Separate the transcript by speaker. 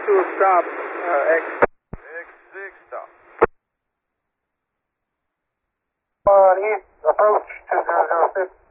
Speaker 1: to stop, X.
Speaker 2: X6 stop.
Speaker 3: East, approach 2006.